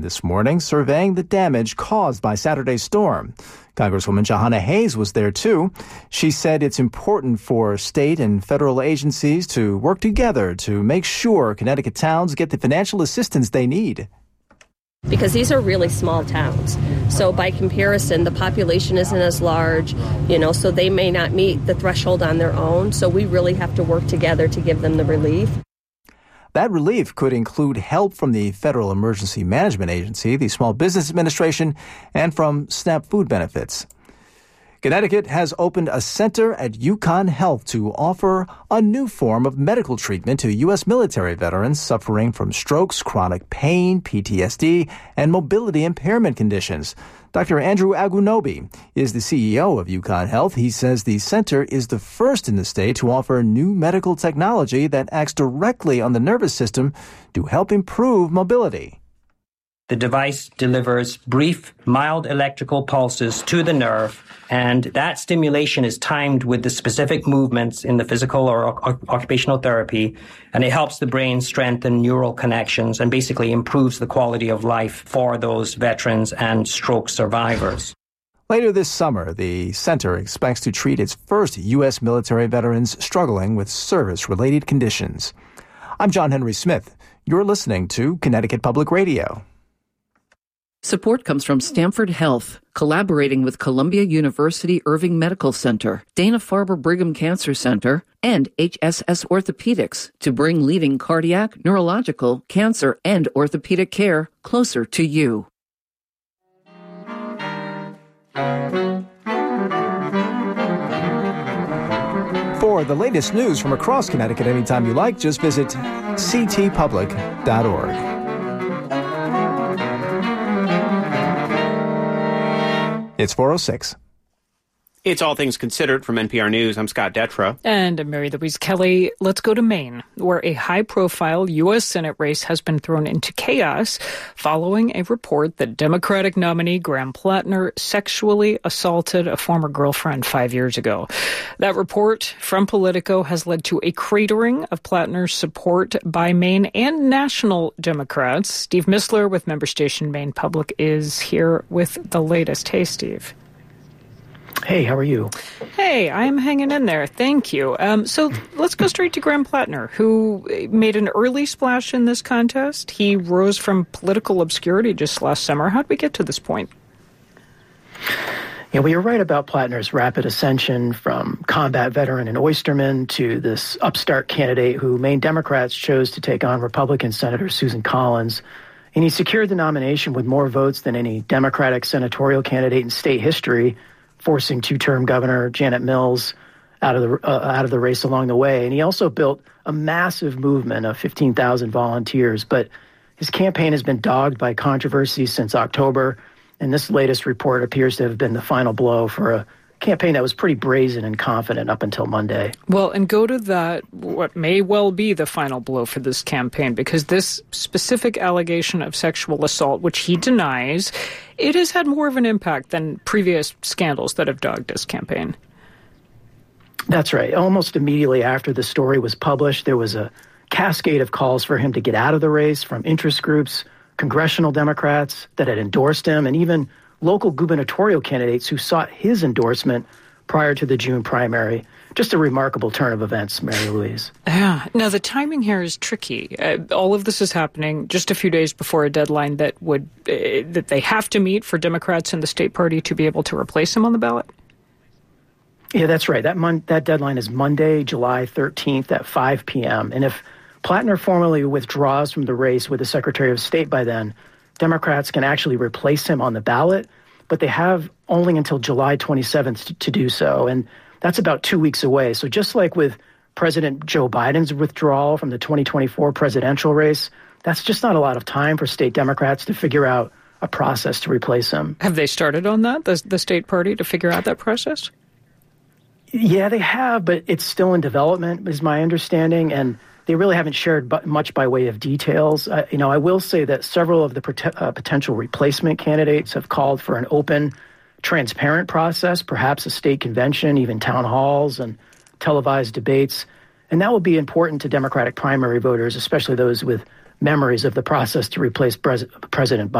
this morning, surveying the damage caused by Saturday's storm. Congresswoman Jahana Hayes was there, too. She said it's important for state and federal agencies to work together to make sure Connecticut towns get the financial assistance they need. Because these are really small towns. So by comparison, the population isn't as large, so they may not meet the threshold on their own. So we really have to work together to give them the relief. That relief could include help from the Federal Emergency Management Agency, the Small Business Administration, and from SNAP food benefits. Connecticut has opened a center at UConn Health to offer a new form of medical treatment to U.S. military veterans suffering from strokes, chronic pain, PTSD, and mobility impairment conditions. Dr. Andrew Agunobi is the CEO of UConn Health. He says the center is the first in the state to offer new medical technology that acts directly on the nervous system to help improve mobility. The device delivers brief, mild electrical pulses to the nerve, and that stimulation is timed with the specific movements in the physical or occupational therapy, and it helps the brain strengthen neural connections and basically improves the quality of life for those veterans and stroke survivors. Later this summer, the center expects to treat its first U.S. military veterans struggling with service-related conditions. I'm John Henry Smith. You're listening to Connecticut Public Radio. Support comes from Stanford Health, collaborating with Columbia University Irving Medical Center, Dana-Farber Brigham Cancer Center, and HSS Orthopedics to bring leading cardiac, neurological, cancer, and orthopedic care closer to you. For the latest news from across Connecticut anytime you like, just visit ctpublic.org. It's 4:06. It's All Things Considered from NPR News. I'm Scott Detrow. And I'm Mary Louise Kelly. Let's go to Maine, where a high-profile U.S. Senate race has been thrown into chaos following a report that Democratic nominee Graham Plattner sexually assaulted a former girlfriend 5 years ago. That report from Politico has led to a cratering of Plattner's support by Maine and national Democrats. Steve Missler with member station Maine Public is here with the latest. Hey, Steve. Hey, how are you? Hey, I'm hanging in there. Thank you. So let's go straight to Graham Plattner, who made an early splash in this contest. He rose from political obscurity just last summer. How'd we get to this point? Yeah, well, you're right about Plattner's rapid ascension from combat veteran and oysterman to this upstart candidate who Maine Democrats chose to take on Republican Senator Susan Collins. And he secured the nomination with more votes than any Democratic senatorial candidate in state history, forcing two-term Governor Janet Mills out of the race along the way. And he also built a massive movement of 15,000 volunteers. But his campaign has been dogged by controversy since October, and this latest report appears to have been the final blow for a campaign that was pretty brazen and confident up until Monday. Well, and go to that, what may well be the final blow for this campaign, because this specific allegation of sexual assault, which he denies, it has had more of an impact than previous scandals that have dogged this campaign. That's right. Almost immediately after the story was published, there was a cascade of calls for him to get out of the race from interest groups, congressional Democrats that had endorsed him, and even local gubernatorial candidates who sought his endorsement prior to the June primary. Just a remarkable turn of events, Mary Louise. Yeah. Now, the timing here is tricky. All of this is happening just a few days before a deadline that they have to meet for Democrats in the state party to be able to replace him on the ballot. Yeah, that's right. That deadline is Monday, July 13th at 5 p.m. And if Plattner formally withdraws from the race with the Secretary of State by then, Democrats can actually replace him on the ballot, but they have only until July 27th to do so. And that's about 2 weeks away. So just like with President Joe Biden's withdrawal from the 2024 presidential race, that's just not a lot of time for state Democrats to figure out a process to replace him. Have they started on that, the state party, to figure out that process? Yeah, they have, but it's still in development, is my understanding, and they really haven't shared much by way of details. I will say that several of the potential replacement candidates have called for an open, transparent process, perhaps a state convention, even town halls and televised debates. And that will be important to Democratic primary voters, especially those with memories of the process to replace President Biden.